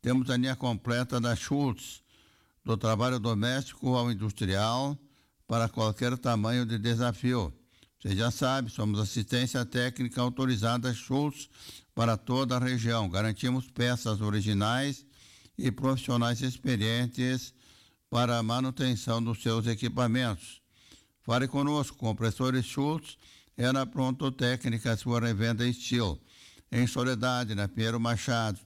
Temos a linha completa da Schultz, do trabalho doméstico ao industrial, para qualquer tamanho de desafio. Você já sabe, somos assistência técnica autorizada Schultz para toda a região. Garantimos peças originais e profissionais experientes para a manutenção dos seus equipamentos. Fale conosco, compressores Schultz é na Pronto Técnica, sua revenda Estil. Em Soledade, na Pinheiro Machado,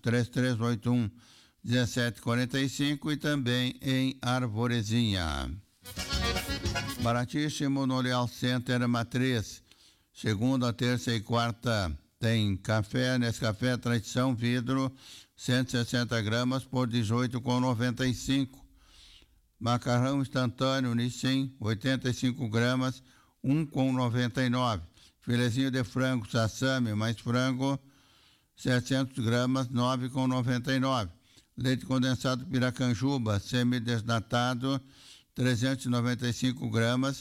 3381-1745 e também em Arvorezinha. Baratíssimo no Leal Center Matriz. Segunda, terça e quarta tem café, Nescafé Tradição Vidro, 160 gramas por 18,95. Macarrão instantâneo Nissin, 85 gramas, 1,99. Filezinho de frango Sassami mais frango, 700 gramas, 9,99. Leite condensado Piracanjuba, semidesnatado, 395 gramas,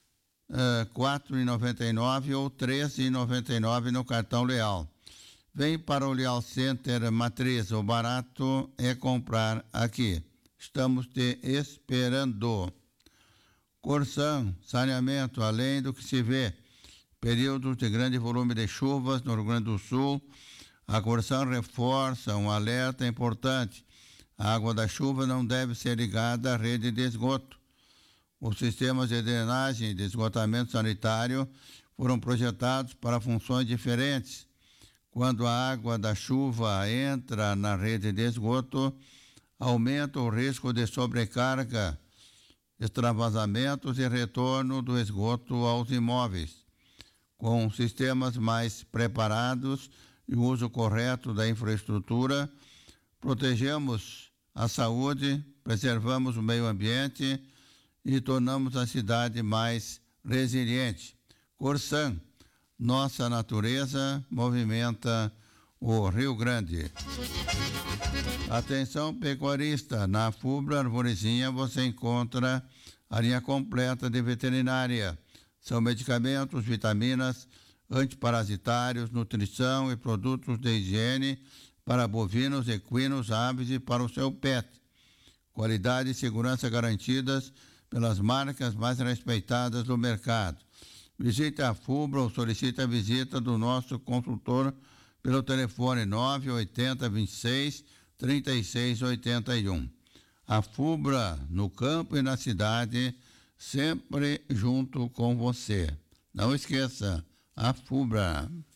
4,99 ou 13,99 no cartão Leal. Vem para o Leal Center Matriz, o barato é comprar aqui. Estamos te esperando. Corsan, saneamento, além do que se vê. Períodos de grande volume de chuvas no Rio Grande do Sul. A Corsan reforça um alerta importante. A água da chuva não deve ser ligada à rede de esgoto. Os sistemas de drenagem e de esgotamento sanitário foram projetados para funções diferentes. Quando a água da chuva entra na rede de esgoto, aumenta o risco de sobrecarga, extravasamentos e retorno do esgoto aos imóveis. Com sistemas mais preparados e o uso correto da infraestrutura, protegemos a saúde, preservamos o meio ambiente e tornamos a cidade mais resiliente. Corsan, nossa natureza movimenta o Rio Grande. Atenção pecuarista, na Fubra Arvorezinha você encontra a linha completa de veterinária. São medicamentos, vitaminas, antiparasitários, nutrição e produtos de higiene para bovinos, equinos, aves e para o seu pet. Qualidade e segurança garantidas pelas marcas mais respeitadas do mercado. Visite a Fubra ou solicite a visita do nosso consultor pelo telefone 980 26 36 81. A Fubra, no campo e na cidade, sempre junto com você. Não esqueça, a Fubra.